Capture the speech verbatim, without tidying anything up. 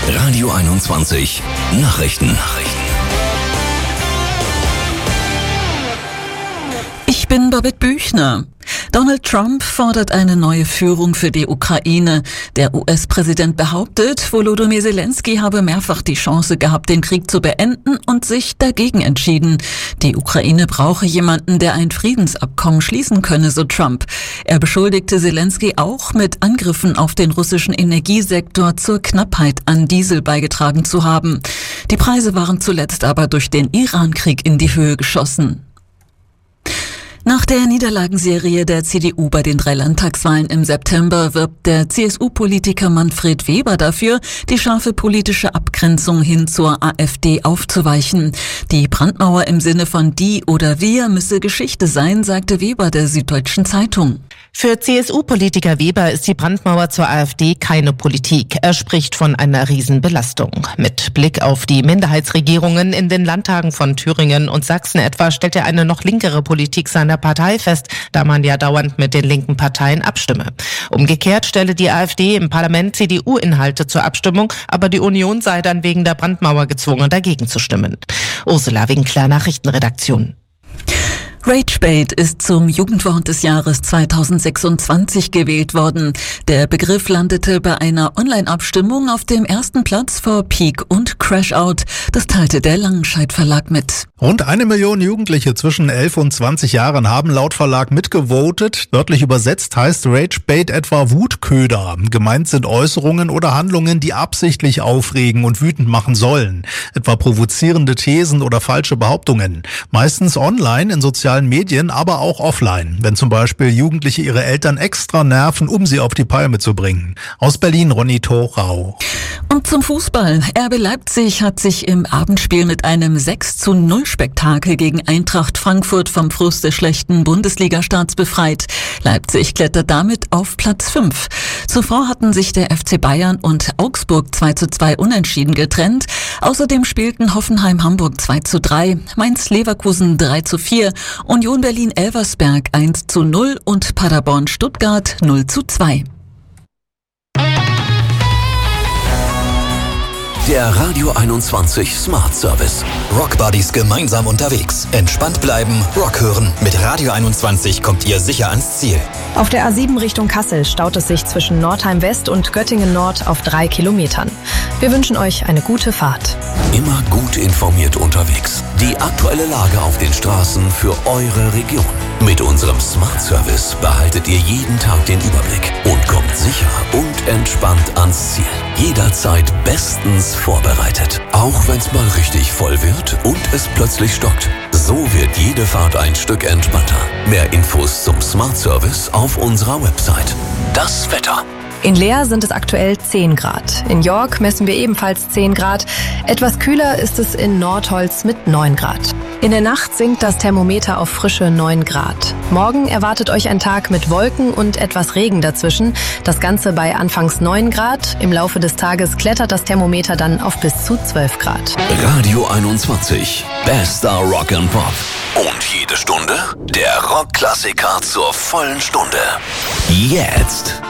Radio einundzwanzig Nachrichten. Nachrichten. Ich bin Babette Büchner. Donald Trump fordert eine neue Führung für die Ukraine. Der U S-Präsident behauptet, Volodymyr Zelensky habe mehrfach die Chance gehabt, den Krieg zu beenden und sich dagegen entschieden. Die Ukraine brauche jemanden, der ein Friedensabkommen schließen könne, so Trump. Er beschuldigte Zelensky auch, mit Angriffen auf den russischen Energiesektor zur Knappheit an Diesel beigetragen zu haben. Die Preise waren zuletzt aber durch den Iran-Krieg in die Höhe geschossen. Nach der Niederlagenserie der C D U bei den drei Landtagswahlen im September wirbt der C S U-Politiker Manfred Weber dafür, die scharfe politische Abgrenzung hin zur AfD aufzuweichen. Die Brandmauer im Sinne von die oder wir müsse Geschichte sein, sagte Weber der Süddeutschen Zeitung. Für C S U-Politiker Weber ist die Brandmauer zur AfD keine Politik. Er spricht von einer Riesenbelastung. Mit Blick auf die Minderheitsregierungen in den Landtagen von Thüringen und Sachsen etwa stellt er eine noch linkere Politik seiner Partei fest, da man ja dauernd mit den linken Parteien abstimme. Umgekehrt stelle die AfD im Parlament C D U-Inhalte zur Abstimmung, aber die Union sei dann wegen der Brandmauer gezwungen, dagegen zu stimmen. Ursula Winkler, Nachrichtenredaktion. Ragebait ist zum Jugendwort des Jahres zweitausendsechsundzwanzig gewählt worden. Der Begriff landete bei einer Online-Abstimmung auf dem ersten Platz vor Peak und Crashout. Das teilte der Langenscheidt Verlag mit. Rund eine Million Jugendliche zwischen elf und zwanzig Jahren haben laut Verlag mitgevotet. Wörtlich übersetzt heißt Ragebait etwa Wutköder. Gemeint sind Äußerungen oder Handlungen, die absichtlich aufregen und wütend machen sollen. Etwa provozierende Thesen oder falsche Behauptungen. Meistens online in sozialen Medien, aber auch offline, wenn zum Beispiel Jugendliche ihre Eltern extra nerven, um sie auf die Palme zu bringen. Aus Berlin Ronny Thorau. Und zum Fußball. R B Leipzig hat sich im Abendspiel mit einem sechs zu null Spektakel gegen Eintracht Frankfurt vom Frust des schlechten Bundesliga-Starts befreit. Leipzig klettert damit auf Platz fünf. Zuvor hatten sich der F C Bayern und Augsburg zwei zu zwei unentschieden getrennt. Außerdem spielten Hoffenheim-Hamburg zwei zu drei, Mainz-Leverkusen drei zu vier, Union Berlin-Elversberg eins zu null und Paderborn-Stuttgart null zu zwei. Der Radio einundzwanzig Smart Service. Rock Buddies gemeinsam unterwegs. Entspannt bleiben, Rock hören. Mit Radio einundzwanzig kommt ihr sicher ans Ziel. Auf der A sieben Richtung Kassel staut es sich zwischen Nordheim West und Göttingen Nord auf drei Kilometern. Wir wünschen euch eine gute Fahrt. Immer gut informiert unterwegs. Die aktuelle Lage auf den Straßen für eure Region. Mit unserem Smart Service behaltet ihr jeden Tag den Überblick und kommt sicher und entspannt ans Ziel. Jederzeit bestens vorbereitet. Auch wenn es mal richtig voll wird und es plötzlich stockt. So wird jede Fahrt ein Stück entspannter. Mehr Infos zum Smart Service auf unserer Website. Das Wetter. In Leer sind es aktuell zehn Grad. In York messen wir ebenfalls zehn Grad. Etwas kühler ist es in Nordholz mit neun Grad. In der Nacht sinkt das Thermometer auf frische neun Grad. Morgen erwartet euch ein Tag mit Wolken und etwas Regen dazwischen. Das Ganze bei anfangs neun Grad. Im Laufe des Tages klettert das Thermometer dann auf bis zu zwölf Grad. Radio einundzwanzig. Bester Rock and Pop. Und jede Stunde der Rockklassiker zur vollen Stunde. Jetzt.